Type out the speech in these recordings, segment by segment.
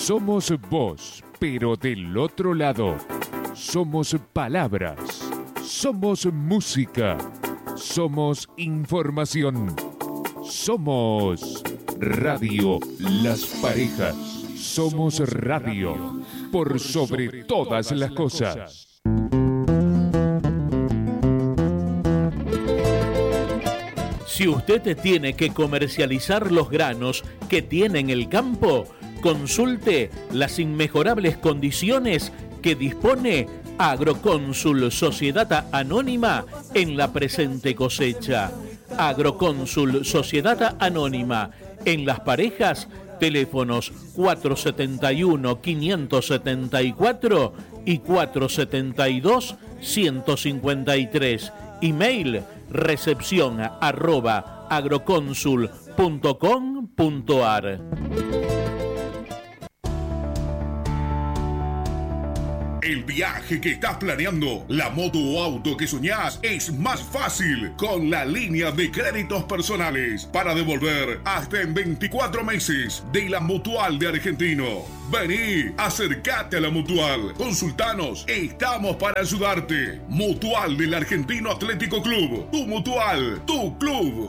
Somos voz, pero del otro lado. Somos palabras. Somos música. Somos información. Somos Radio Las Parejas. Somos radio por sobre todas las cosas. Si usted tiene que comercializar los granos que tiene en el campo, consulte las inmejorables condiciones que dispone Agrocónsul Sociedad Anónima en la presente cosecha. Agrocónsul Sociedad Anónima en Las Parejas, teléfonos 471-574 y 472-153. Email recepción@agroconsul.com.ar. El viaje que estás planeando, la moto o auto que soñás, es más fácil con la línea de créditos personales para devolver hasta en 24 meses de la Mutual de Argentino. Vení, acércate a la Mutual, consultanos, estamos para ayudarte. Mutual del Argentino Atlético Club, tu Mutual, tu club.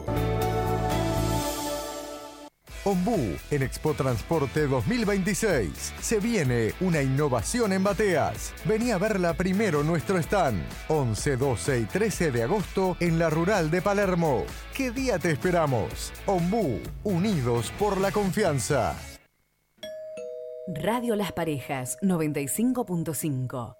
Ombú en Expo Transporte 2026. Se viene una innovación en bateas. Vení a verla primero en nuestro stand. 11, 12 y 13 de agosto en la Rural de Palermo. ¿Qué día te esperamos? Ombú, unidos por la confianza. Radio Las Parejas 95.5.